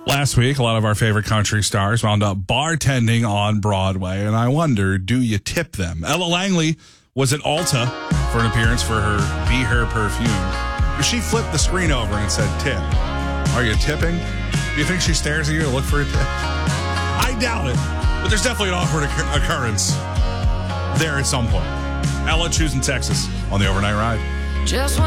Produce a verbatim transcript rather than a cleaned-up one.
Last week, a lot of our favorite country stars wound up bartending on Broadway, and I wonder, do you tip them? Ella Langley was at Ulta for an appearance for her Be Her perfume. She flipped the screen over and said, tip. Are you tipping? Do you think she stares at you to look for a tip? I doubt it, but there's definitely an awkward occur- occurrence there at some point. Ella choosing Texas on the Overnight Ride. Just when